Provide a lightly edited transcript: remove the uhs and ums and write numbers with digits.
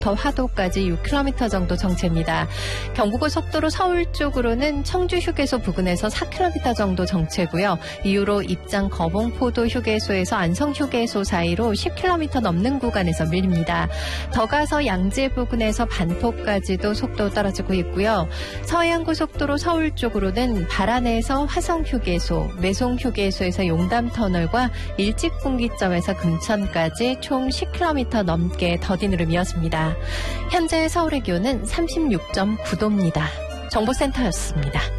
화도까지 6km 정도 정체입니다. 경부고속도로 서울 쪽으로는 청주 휴게소 부근에서 4km 정도 정체고요. 이후로 입장 거봉포도 휴게소에서 안성 휴게소 사이로 10km 넘는 구간에서 밀립니다. 더 가서 양재 부근에서 반포까지도 속도 떨어지고 있고요. 서해안고속도로 서울 쪽으로는 발안에서 화성 휴게소, 매송 휴게소에서 용담터널과 일직분기점에서 금천까지 총 10km 넘게 더딘 흐름이었습니다. 현재 서울의 기온은 36.9도입니다. 정보센터였습니다.